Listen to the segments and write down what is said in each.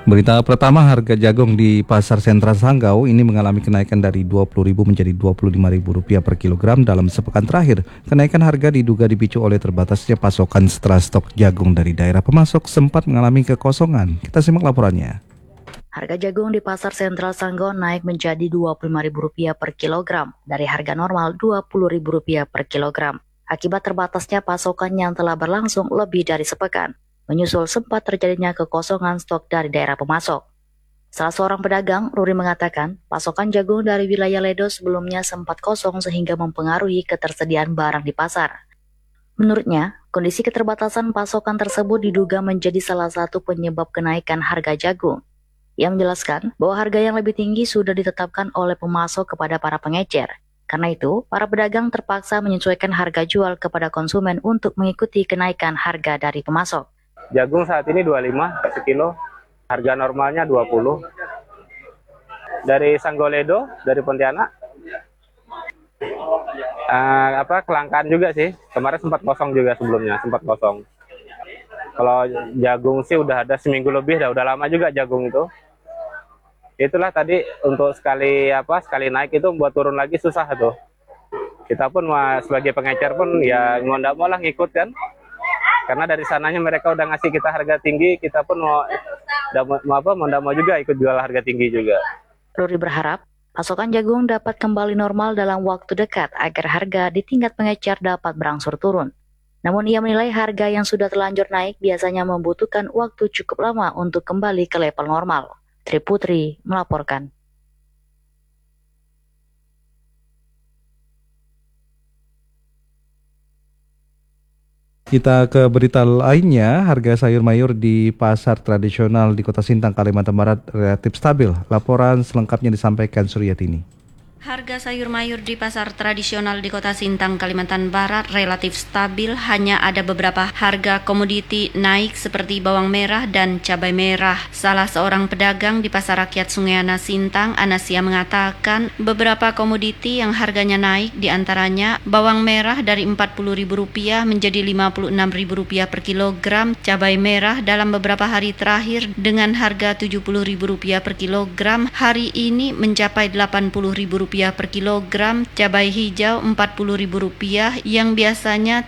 Berita pertama, harga jagung di Pasar Sentral Sanggau ini mengalami kenaikan dari Rp20.000 menjadi Rp25.000 per kilogram dalam sepekan terakhir. Kenaikan harga diduga dipicu oleh terbatasnya pasokan setelah stok jagung dari daerah pemasok sempat mengalami kekosongan. Kita simak laporannya. Harga jagung di Pasar Sentral Sanggau naik menjadi Rp25.000 per kilogram dari harga normal Rp20.000 per kilogram. Akibat terbatasnya pasokan yang telah berlangsung lebih dari sepekan, menyusul sempat terjadinya kekosongan stok dari daerah pemasok. Salah seorang pedagang, Ruri, mengatakan pasokan jagung dari wilayah Ledo sebelumnya sempat kosong sehingga mempengaruhi ketersediaan barang di pasar. Menurutnya, kondisi keterbatasan pasokan tersebut diduga menjadi salah satu penyebab kenaikan harga jagung. Ia menjelaskan bahwa harga yang lebih tinggi sudah ditetapkan oleh pemasok kepada para pengecer. Karena itu, para pedagang terpaksa menyesuaikan harga jual kepada konsumen untuk mengikuti kenaikan harga dari pemasok. Jagung saat ini 25 sekilo, harga normalnya 20. Dari Sanggoledo, dari Pontianak. Kelangkaan juga sih. Kemarin sempat kosong juga sebelumnya, sempat kosong. Kalau jagung sih udah ada seminggu lebih, udah lama juga jagung itu. Itulah tadi untuk sekali naik itu buat turun lagi susah tuh. Kita pun sebagai pengecer pun ya mau nggak mau lah ngikut kan. Karena dari sananya mereka udah ngasih kita harga tinggi, kita pun mau nggak mau juga ikut jual harga tinggi juga. Ruri berharap pasokan jagung dapat kembali normal dalam waktu dekat agar harga di tingkat pengecer dapat berangsur turun. Namun ia menilai harga yang sudah terlanjur naik biasanya membutuhkan waktu cukup lama untuk kembali ke level normal. Tri Putri melaporkan. Kita ke berita lainnya, harga sayur mayur di pasar tradisional di Kota Sintang, Kalimantan Barat relatif stabil. Laporan selengkapnya disampaikan Suryatini. Harga sayur mayur di pasar tradisional di Kota Sintang, Kalimantan Barat relatif stabil, hanya ada beberapa harga komoditi naik seperti bawang merah dan cabai merah. Salah seorang pedagang di Pasar Rakyat Sungai Anas Sintang, Anasia, mengatakan beberapa komoditi yang harganya naik diantaranya bawang merah dari Rp40.000 menjadi Rp56.000 per kilogram, cabai merah dalam beberapa hari terakhir dengan harga Rp70.000 per kilogram, hari ini mencapai Rp80.000 per kilogram, cabai hijau Rp40.000 yang biasanya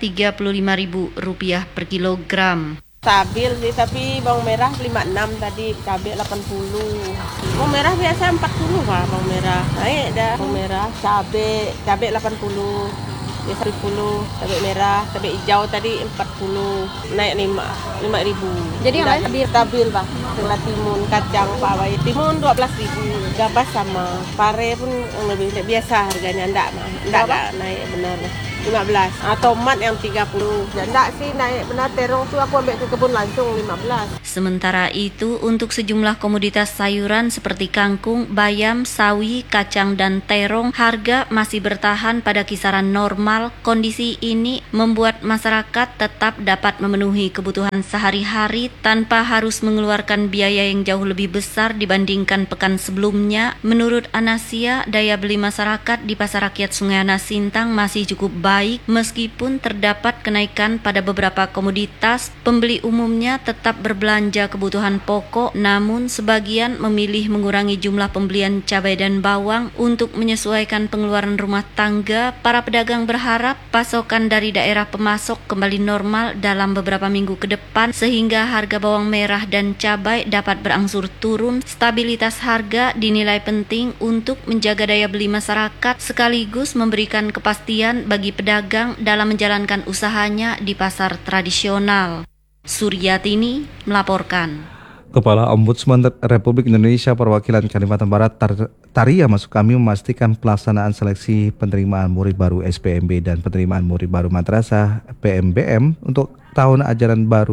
Rp35.000 per kilogram. Stabil sih, tapi bawang merah 56 tadi, cabai 80. Bawang merah biasa 40 Pak, bawang merah. Naik dah bawang merah, cabai 80. Biasa 10, cabai merah, cabai hijau tadi 40, naik 5.000. Jadi yang lain stabil Pak. Tengah timun, kacang, pawai, timun 12.000, gabah sama, pare pun yang lebih biasa harganya, enggak naik benar. 15, tomat yang 30. Ya enggak sih naik benar, terong tuh aku ambil ke kebun langsung 15. Sementara itu, untuk sejumlah komoditas sayuran seperti kangkung, bayam, sawi, kacang, dan terong, harga masih bertahan pada kisaran normal. Kondisi ini membuat masyarakat tetap dapat memenuhi kebutuhan sehari-hari tanpa harus mengeluarkan biaya yang jauh lebih besar dibandingkan pekan sebelumnya. Menurut Anasia, daya beli masyarakat di Pasar Rakyat Sungai Anas Sintang masih cukup baik meskipun terdapat kenaikan pada beberapa komoditas. Pembeli umumnya tetap berbelanja kebutuhan pokok, namun sebagian memilih mengurangi jumlah pembelian cabai dan bawang untuk menyesuaikan pengeluaran rumah tangga. Para pedagang berharap pasokan dari daerah pemasok kembali normal dalam beberapa minggu ke depan sehingga harga bawang merah dan cabai dapat berangsur turun. Stabilitas harga dinilai penting untuk menjaga daya beli masyarakat sekaligus memberikan kepastian bagi pedagang dalam menjalankan usahanya di pasar tradisional. Suryatini melaporkan. Kepala Ombudsman Republik Indonesia Perwakilan Kalimantan Barat Taria Masukami memastikan pelaksanaan seleksi penerimaan murid baru SPMB dan penerimaan murid baru madrasah PMBM untuk tahun ajaran baru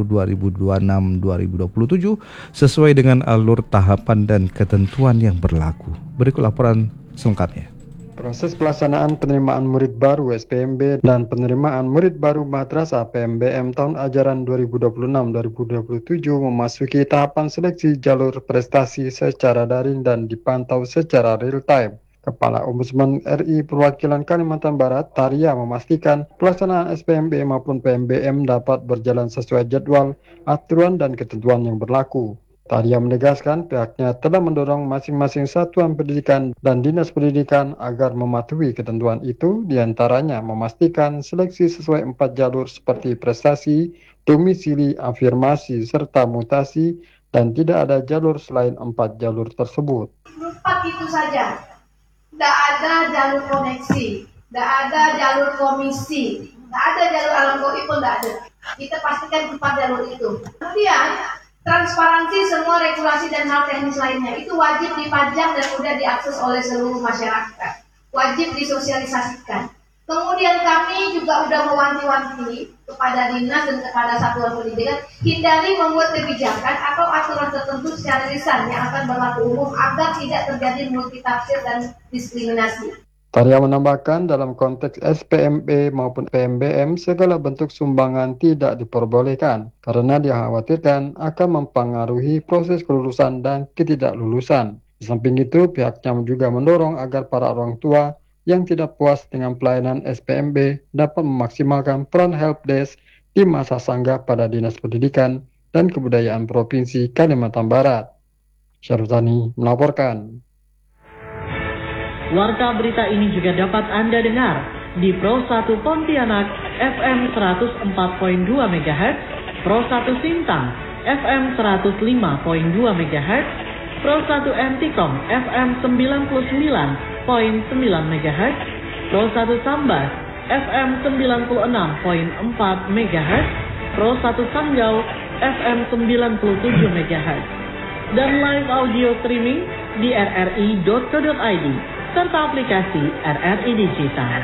2026-2027 sesuai dengan alur tahapan dan ketentuan yang berlaku. Berikut laporan selengkapnya. Proses pelaksanaan penerimaan murid baru SPMB dan penerimaan murid baru madrasah PMBM tahun ajaran 2026-2027 memasuki tahapan seleksi jalur prestasi secara daring dan dipantau secara real time. Kepala Ombudsman RI Perwakilan Kalimantan Barat, Taria, memastikan pelaksanaan SPMB maupun PMBM dapat berjalan sesuai jadwal, aturan, dan ketentuan yang berlaku. Tadia menegaskan pihaknya telah mendorong masing-masing satuan pendidikan dan dinas pendidikan agar mematuhi ketentuan itu, diantaranya memastikan seleksi sesuai 4 jalur seperti prestasi, domisili, afirmasi, serta mutasi, dan tidak ada jalur selain 4 jalur tersebut. 4 itu saja, tidak ada jalur koneksi, tidak ada jalur komisi, tidak ada jalur alam goib pun tidak ada. Kita pastikan 4 jalur itu. Kemudian transparansi semua regulasi dan hal teknis lainnya itu wajib dipajang dan mudah diakses oleh seluruh masyarakat. Wajib disosialisasikan. Kemudian kami juga sudah mewanti-wanti kepada dinas dan kepada satuan pendidikan, hindari membuat kebijakan atau aturan tertentu secara lisan yang akan berlaku umum agar tidak terjadi multitafsir dan diskriminasi. Tadia menambahkan dalam konteks SPMB maupun PMBM segala bentuk sumbangan tidak diperbolehkan karena dikhawatirkan akan mempengaruhi proses kelulusan dan ketidaklulusan. Di samping itu pihaknya juga mendorong agar para orang tua yang tidak puas dengan pelayanan SPMB dapat memaksimalkan peran helpdesk di masa sanggah pada Dinas Pendidikan dan Kebudayaan Provinsi Kalimantan Barat. Syaruzani melaporkan. Warta berita ini juga dapat Anda dengar di Pro 1 Pontianak FM 104.2 MHz, Pro 1 Sintang FM 105.2 MHz, Pro 1 Antikom FM 99.9 MHz, Pro 1 Sambas FM 96.4 MHz, Pro 1 Sanggau FM 97 MHz, dan live audio streaming di rri.co.id serta aplikasi RRI Digital.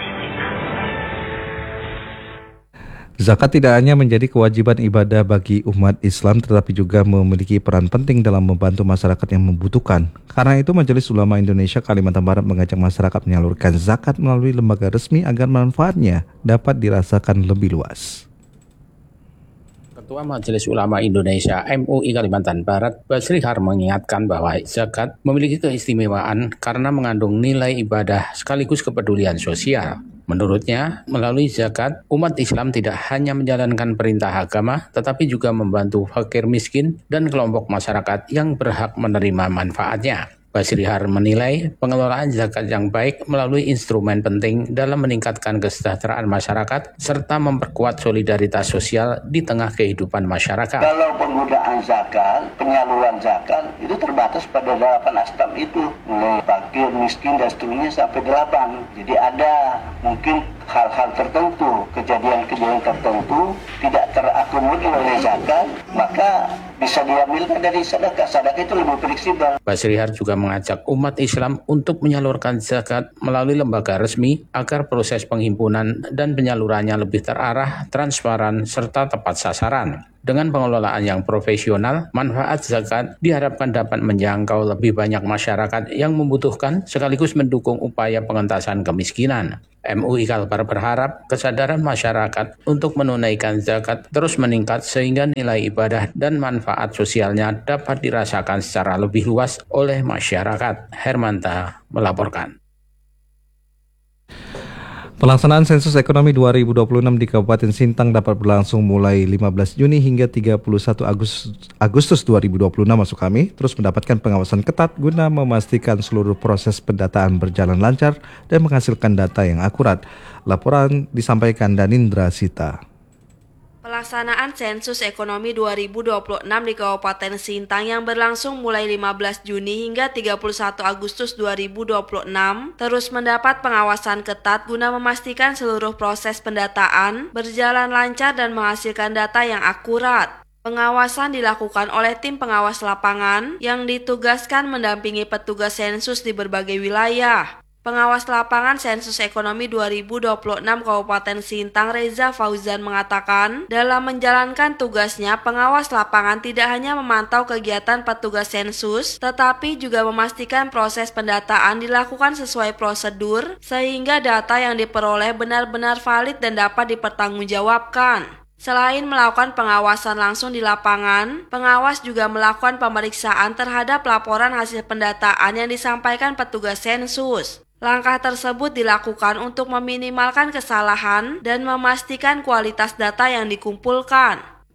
Zakat tidak hanya menjadi kewajiban ibadah bagi umat Islam, tetapi juga memiliki peran penting dalam membantu masyarakat yang membutuhkan. Karena itu, Majelis Ulama Indonesia Kalimantan Barat mengajak masyarakat menyalurkan zakat melalui lembaga resmi agar manfaatnya dapat dirasakan lebih luas. Ketua Majelis Ulama Indonesia MUI Kalimantan Barat, Basri Har mengingatkan bahwa zakat memiliki keistimewaan karena mengandung nilai ibadah sekaligus kepedulian sosial. Menurutnya, melalui zakat, umat Islam tidak hanya menjalankan perintah agama, tetapi juga membantu fakir miskin dan kelompok masyarakat yang berhak menerima manfaatnya. Basri Har menilai pengelolaan zakat yang baik melalui instrumen penting dalam meningkatkan kesejahteraan masyarakat serta memperkuat solidaritas sosial di tengah kehidupan masyarakat. Kalau penggunaan zakat, penyaluran zakat itu terbatas pada 8 asbab itu, mulai fakir, miskin dan seterusnya sampai 8. Jadi ada mungkin hal-hal tertentu, kejadian-kejadian tertentu tidak terakomodir oleh zakat, maka bisa diambilkan dari sedekah. Sedekah itu lebih fleksibel. Basri Har juga mengajak umat Islam untuk menyalurkan zakat melalui lembaga resmi agar proses penghimpunan dan penyalurannya lebih terarah, transparan, serta tepat sasaran. Dengan pengelolaan yang profesional, manfaat zakat diharapkan dapat menjangkau lebih banyak masyarakat yang membutuhkan sekaligus mendukung upaya pengentasan kemiskinan. MUI Kalbar berharap kesadaran masyarakat untuk menunaikan zakat terus meningkat sehingga nilai ibadah dan manfaat sosialnya dapat dirasakan secara lebih luas oleh masyarakat. Hermanta melaporkan. Pelaksanaan sensus ekonomi 2026 di Kabupaten Sintang dapat berlangsung mulai 15 Juni hingga 31 Agustus 2026 masuk kami, terus mendapatkan pengawasan ketat guna memastikan seluruh proses pendataan berjalan lancar dan menghasilkan data yang akurat. Laporan disampaikan Danindra Sita. Pelaksanaan sensus ekonomi 2026 di Kabupaten Sintang yang berlangsung mulai 15 Juni hingga 31 Agustus 2026 terus mendapat pengawasan ketat guna memastikan seluruh proses pendataan berjalan lancar dan menghasilkan data yang akurat. Pengawasan dilakukan oleh tim pengawas lapangan yang ditugaskan mendampingi petugas sensus di berbagai wilayah. Pengawas lapangan sensus ekonomi 2026 Kabupaten Sintang Reza Fauzan mengatakan, dalam menjalankan tugasnya, pengawas lapangan tidak hanya memantau kegiatan petugas sensus, tetapi juga memastikan proses pendataan dilakukan sesuai prosedur, sehingga data yang diperoleh benar-benar valid dan dapat dipertanggungjawabkan. Selain melakukan pengawasan langsung di lapangan, pengawas juga melakukan pemeriksaan terhadap laporan hasil pendataan yang disampaikan petugas sensus. Langkah tersebut dilakukan untuk meminimalkan kesalahan dan memastikan kualitas data yang dikumpulkan.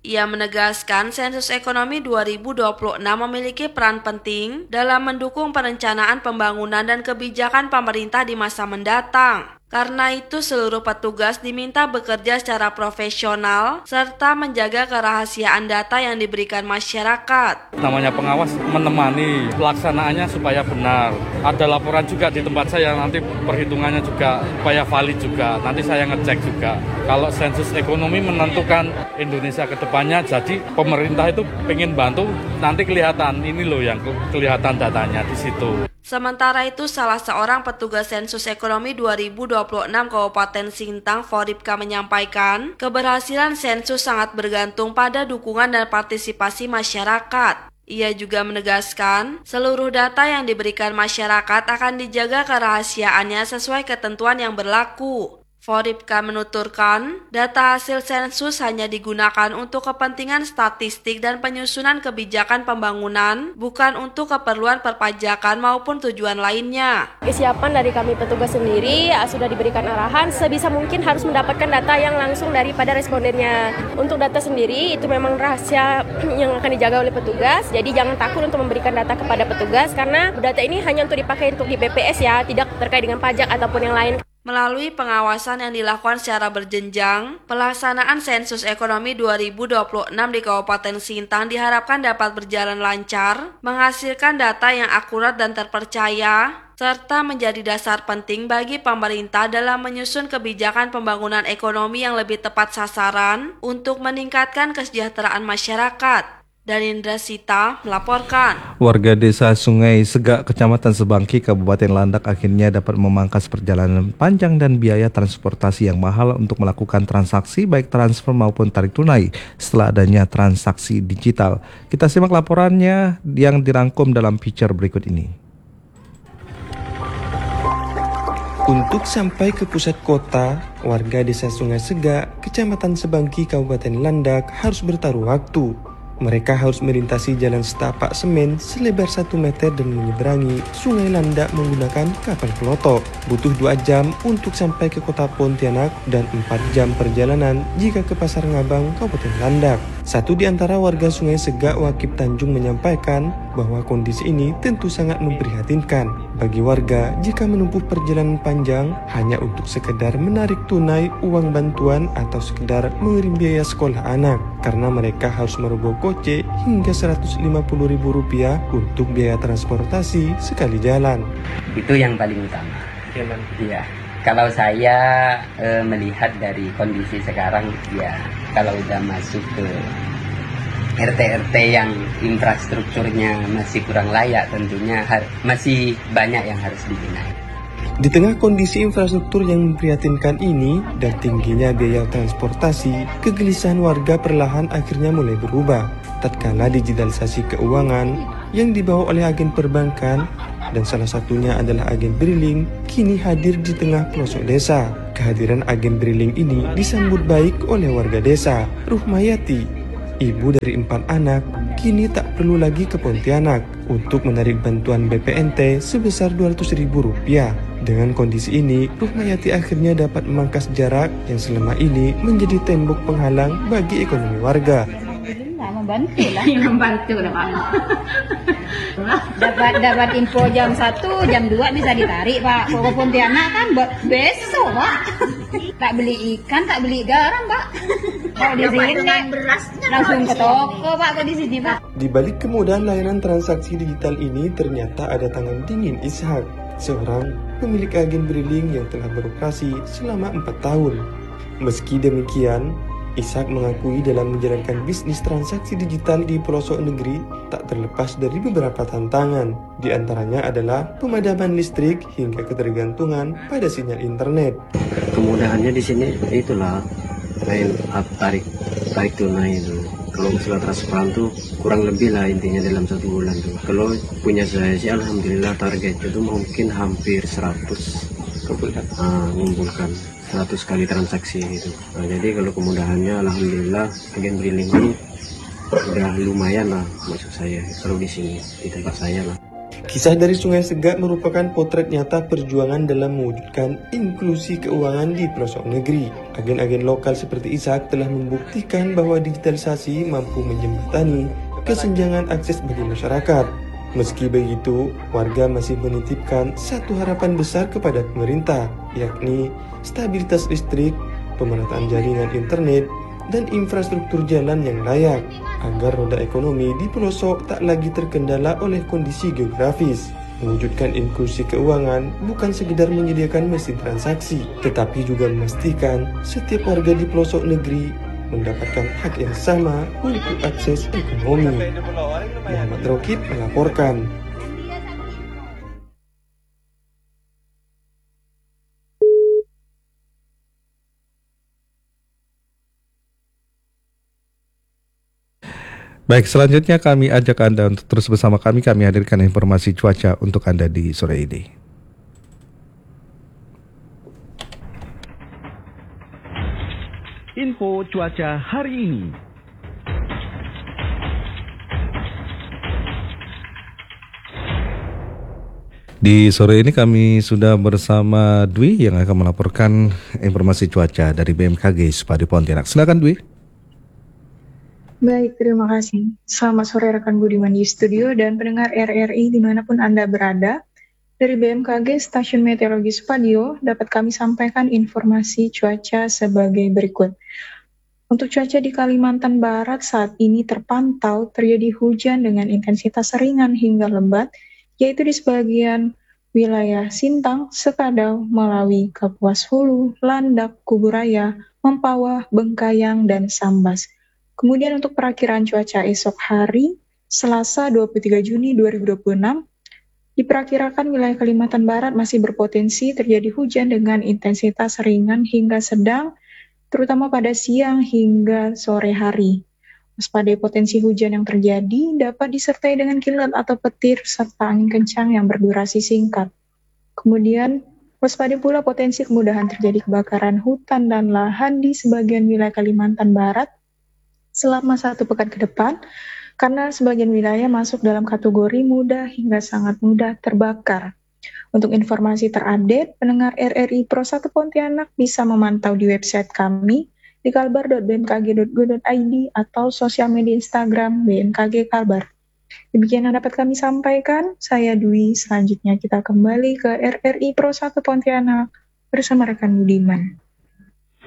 Ia menegaskan sensus ekonomi 2026 memiliki peran penting dalam mendukung perencanaan pembangunan dan kebijakan pemerintah di masa mendatang. Karena itu seluruh petugas diminta bekerja secara profesional serta menjaga kerahasiaan data yang diberikan masyarakat. Namanya pengawas menemani pelaksanaannya supaya benar. Ada laporan juga di tempat saya, nanti perhitungannya juga supaya valid juga. Nanti saya ngecek juga. Kalau sensus ekonomi menentukan Indonesia ke depannya, jadi pemerintah itu pengen bantu, nanti kelihatan ini loh yang kelihatan datanya di situ. Sementara itu, salah seorang petugas sensus ekonomi 2026 Kabupaten Sintang, Foripka, menyampaikan keberhasilan sensus sangat bergantung pada dukungan dan partisipasi masyarakat. Ia juga menegaskan seluruh data yang diberikan masyarakat akan dijaga kerahasiaannya sesuai ketentuan yang berlaku. Foripka menuturkan, data hasil sensus hanya digunakan untuk kepentingan statistik dan penyusunan kebijakan pembangunan, bukan untuk keperluan perpajakan maupun tujuan lainnya. Kesiapan dari kami petugas sendiri sudah diberikan arahan sebisa mungkin harus mendapatkan data yang langsung daripada respondennya. Untuk data sendiri itu memang rahasia yang akan dijaga oleh petugas, jadi jangan takut untuk memberikan data kepada petugas karena data ini hanya untuk dipakai untuk di BPS ya, tidak terkait dengan pajak ataupun yang lain. Melalui pengawasan yang dilakukan secara berjenjang, pelaksanaan sensus ekonomi 2026 di Kabupaten Sintang diharapkan dapat berjalan lancar, menghasilkan data yang akurat dan terpercaya, serta menjadi dasar penting bagi pemerintah dalam menyusun kebijakan pembangunan ekonomi yang lebih tepat sasaran untuk meningkatkan kesejahteraan masyarakat. Darindra Sita melaporkan. Warga desa Sungai Segak, Kecamatan Sebangki, Kabupaten Landak akhirnya dapat memangkas perjalanan panjang dan biaya transportasi yang mahal untuk melakukan transaksi baik transfer maupun tarik tunai setelah adanya transaksi digital. Kita simak laporannya yang dirangkum dalam feature berikut ini. Untuk sampai ke pusat kota, warga desa Sungai Segak, Kecamatan Sebangki, Kabupaten Landak harus bertaruh waktu. Mereka harus melintasi jalan setapak semen selebar 1 meter dan menyeberangi Sungai Landak menggunakan kapal pelotok. Butuh 2 jam untuk sampai ke kota Pontianak dan 4 jam perjalanan jika ke Pasar Ngabang, Kabupaten Landak. Satu di antara warga Sungai Segak, Wakib Tanjung, menyampaikan bahwa kondisi ini tentu sangat memprihatinkan bagi warga jika menempuh perjalanan panjang hanya untuk sekedar menarik tunai uang bantuan atau sekedar mengirim biaya sekolah anak, karena mereka harus merogoh kocek hingga Rp150.000 untuk biaya transportasi sekali jalan. Itu yang paling utama. Iya. Kalau saya melihat dari kondisi sekarang, ya kalau udah masuk ke RT-RT yang infrastrukturnya masih kurang layak, tentunya masih banyak yang harus dibenahi. Di tengah kondisi infrastruktur yang memprihatinkan ini dan tingginya biaya transportasi, kegelisahan warga perlahan akhirnya mulai berubah. Tatkala digitalisasi keuangan yang dibawa oleh agen perbankan dan salah satunya adalah agen Briling kini hadir di tengah pelosok desa. Kehadiran agen Briling ini disambut baik oleh warga desa. Ruhmayati, ibu dari 4 anak, kini tak perlu lagi ke Pontianak untuk menarik bantuan BPNT sebesar Rp200.000. Dengan kondisi ini, Ruhmayati akhirnya dapat memangkas jarak yang selama ini menjadi tembok penghalang bagi ekonomi warga. Membantu lah Pak. dapat info jam 1, jam 2 bisa ditarik Pak. Kalau Pontianak kan buat besok Pak. Tak beli ikan, tak beli garam Pak. Kalau di sini langsung ke toko Pak, kalau di sini Pak. Di balik kemudahan layanan transaksi digital ini ternyata ada tangan dingin Ishak, seorang pemilik agen Briling yang telah beroperasi selama 4 tahun. Meski demikian, Ishak mengakui dalam menjalankan bisnis transaksi digital di pelosok negeri tak terlepas dari beberapa tantangan. Di antaranya adalah pemadaman listrik hingga ketergantungan pada sinyal internet. Kemudahannya di sini itulah main tarik tunai itu. Kalau misalnya transferan tuh kurang lebih lah intinya dalam 1 bulan tuh. Kalau punya saya sih alhamdulillah targetnya tuh mungkin hampir 100 mengumpulkan 100 kali transaksi gitu. Nah, jadi kalau kemudahannya alhamdulillah agen Briling ini udah lumayan lah maksud saya kalau di sini di tempat saya lah. Kisah dari Sungai Segak merupakan potret nyata perjuangan dalam mewujudkan inklusi keuangan di pelosok negeri. Agen-agen lokal seperti Ishak telah membuktikan bahwa digitalisasi mampu menjembatani kesenjangan akses bagi masyarakat. Meski begitu, warga masih menitipkan satu harapan besar kepada pemerintah, yakni stabilitas listrik, pemerataan jaringan internet, dan infrastruktur jalan yang layak, agar roda ekonomi di pelosok tak lagi terkendala oleh kondisi geografis. Mewujudkan inklusi keuangan bukan sekedar menyediakan mesin transaksi, tetapi juga memastikan setiap warga di pelosok negeri mendapatkan hak yang sama untuk akses ekonomi. Muhammad Rokib melaporkan. Baik, selanjutnya kami ajak Anda untuk terus bersama kami. Kami hadirkan informasi cuaca untuk Anda di sore ini. Info cuaca hari ini. Di sore ini kami sudah bersama Dwi yang akan melaporkan informasi cuaca dari BMKG Spadi Pontianak. Silakan Dwi. Baik, terima kasih. Selamat sore rekan Budiman di studio dan pendengar RRI dimanapun Anda berada. Dari BMKG Stasiun Meteorologi Spadio dapat kami sampaikan informasi cuaca sebagai berikut. Untuk cuaca di Kalimantan Barat saat ini terpantau terjadi hujan dengan intensitas ringan hingga lebat, yaitu di sebagian wilayah Sintang, Sekadau, Melawi, Kapuas Hulu, Landak, Kuburaya, Mempawah, Bengkayang, dan Sambas. Kemudian untuk perakiraan cuaca esok hari, Selasa 23 Juni 2026, diperkirakan wilayah Kalimantan Barat masih berpotensi terjadi hujan dengan intensitas ringan hingga sedang, terutama pada siang hingga sore hari. Waspadai potensi hujan yang terjadi dapat disertai dengan kilat atau petir serta angin kencang yang berdurasi singkat. Kemudian, waspadai pula potensi kemudahan terjadi kebakaran hutan dan lahan di sebagian wilayah Kalimantan Barat selama 1 pekan ke depan, karena sebagian wilayah masuk dalam kategori mudah hingga sangat mudah terbakar. Untuk informasi terupdate, pendengar RRI Pro 1 Pontianak bisa memantau di website kami di kalbar.bmkg.go.id atau sosial media Instagram BMKG Kalbar. Demikian yang dapat kami sampaikan, saya Dwi. Selanjutnya kita kembali ke RRI Pro 1 Pontianak bersama rekan Budiman.